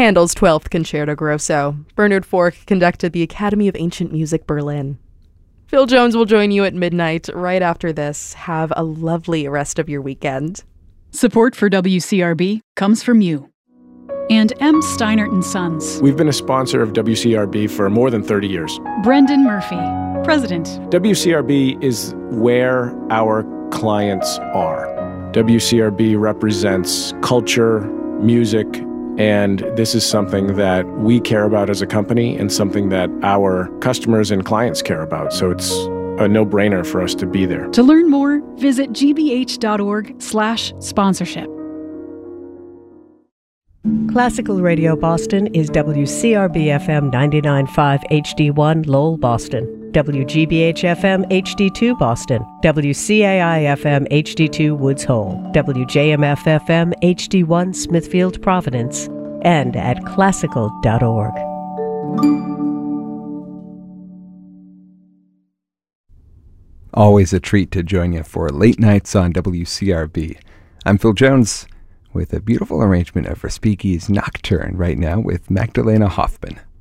Handel's 12th Concerto Grosso. Bernard Fork conducted the Academy of Ancient Music Berlin. Phil Jones will join you at midnight right after this. Have a lovely rest of your weekend. Support for WCRB comes from you and M. Steinert & Sons. We've been a sponsor of WCRB for more than 30 years. Brendan Murphy, President. WCRB is where our clients are. WCRB represents culture, music, and this is something that we care about as a company and something that our customers and clients care about. So it's a no-brainer for us to be there. To learn more, visit gbh.org/sponsorship. Classical Radio Boston is WCRB-FM 99.5 HD1 Lowell, Boston, WGBH-FM HD2 Boston, WCAI-FM HD2 Woods Hole, WJMF-FM HD1 Smithfield, Providence, and at classical.org. Always a treat to join you for Late Nights on WCRB. I'm Phil Jones with a beautiful arrangement of Respighi's Nocturne right now with Magdalena Hoffman.